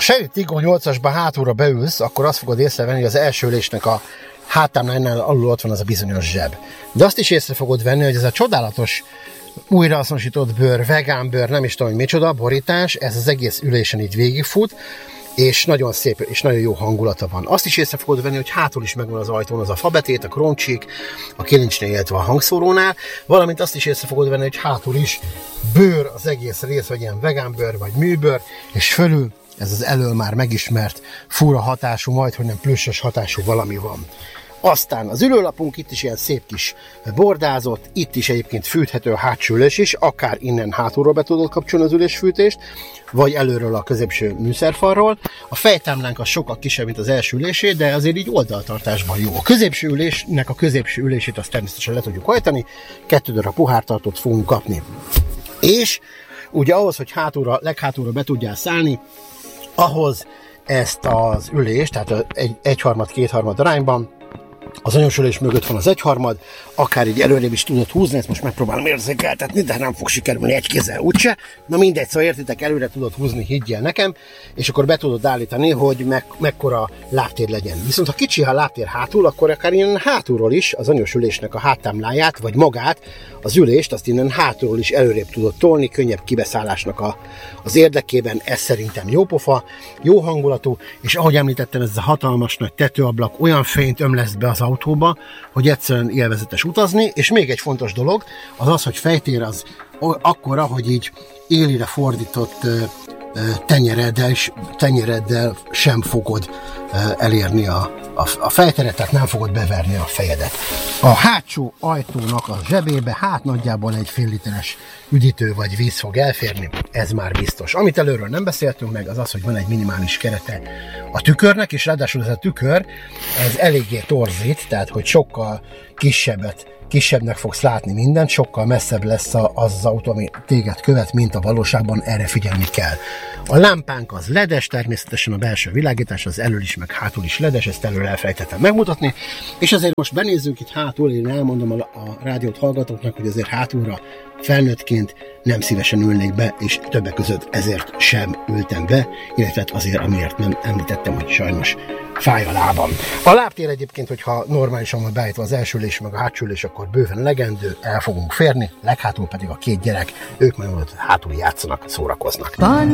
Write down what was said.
Shelly Tiggo 8-asba hátulra beülsz, akkor azt fogod észrevenni, hogy az első ülésnek a háttámlánynál alul ott van az a bizonyos zseb. De azt is észre fogod venni, hogy ez a csodálatos újrahasznosított bőr, vegán bőr, nem is tudom, hogy micsoda, borítás, ez az egész ülésen így végigfut, és nagyon szép, és nagyon jó hangulata van. Azt is észre fogod venni, hogy hátul is megvan az ajtón az a fabetét, a kroncsik, a kilincsnél, illetve a hangszórónál, valamint azt is észre fogod venni, hogy hátul is bőr az egész rész, vagy ilyen vegán bőr, vagy műbőr, és fölül ez az elől már megismert fura hatású, majdhogy nem plüssös hatású valami van. Aztán az ülőlapunk itt is ilyen szép kis bordázott, itt is egyébként fűthető a hátsó ülés is, akár innen hátulról be tudod kapcsolni az ülésfűtést, vagy előről a középső műszerfalról. A fejtámlánk az sokkal kisebb, mint az első ülésé, de azért így oldaltartásban jó. A középső ülésnek a középső ülését azt természetesen le tudjuk hajtani, 2 darab pohártartót fogunk kapni. És ugye ahhoz, hogy leghátulra be tudjál szállni, ahhoz ezt az ülést, tehát egyharmad-kétharmad arányban, az anyósülés mögött van az egyharmad, akár így előrébb is tudod húzni, ezt most megpróbálom érzékeltetni, de nem fog sikerülni egy kézzel úgyse. Na mindegy, szóval értitek, előre tudod húzni, higgyel nekem, és akkor be tudod állítani, hogy mekkora lábtér legyen. Viszont ha kicsi a lábtér hátul, akkor akár innen hátulról is az anyósülésnek a háttámláját, vagy magát, az ülést, azt innen hátulról is előrébb tudod tolni, könnyebb kibeszállásnak az érdekében. Ez szerintem jó pofa, jó hangulatú, és ahogy említettem, ez a hatalmas nagy tetőablak olyan fényt ömleszt be az autóba, hogy egyszerűen élvezetes utazni, és még egy fontos dolog, az, hogy fejtér az akkora, hogy így élire fordított tenyereddel sem fogod elérni a fejteret, tehát nem fogod beverni a fejedet. A hátsó ajtónak a zsebébe nagyjából egy fél literes üdítő vagy víz fog elférni, ez már biztos. Amit előről nem beszéltünk meg, az, hogy van egy minimális kerete a tükörnek, és ráadásul ez a tükör, ez eléggé torzít, tehát hogy sokkal kisebbnek fogsz látni mindent, sokkal messzebb lesz az autó, ami téged követ, mint a valóságban, erre figyelni kell. A lámpánk az ledes, természetesen a belső világítás az elől is, meg hátul is ledes, ezt előre elfelejtettem megmutatni, és azért most benézzünk itt hátul, én elmondom a rádiót hallgatóknak, hogy azért hátulra felnőttként nem szívesen ülnék be, és többek között ezért sem ültem be, illetve azért, amiért nem említettem, hogy sajnos fáj a lábam. A lábtér egyébként, hogyha normálisan van beállítva az első ülés, meg a hátsó ülés, akkor bőven elegendő, el fogunk férni, leghátul pedig a 2 gyerek, ők majd hátul játszanak, szórakoznak.